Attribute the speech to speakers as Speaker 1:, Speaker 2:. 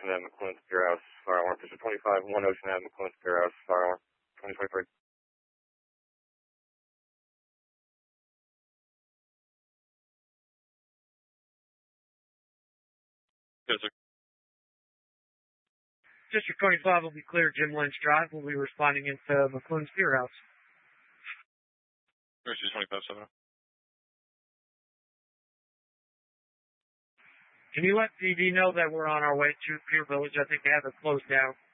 Speaker 1: Ocean Ave, McClellan Spear House, fire alarm. Pistol 25, 1 Ocean Ave, McClellan Spear House, fire alarm. 2023.
Speaker 2: Yes, sir.
Speaker 3: District 25 will be clear. Jim Lynch Drive. We'll be responding into McClellan Spear House.
Speaker 2: Mercy 25-7.
Speaker 3: Can you let PD know that we're on our way to Pier Village? I think they have it closed down.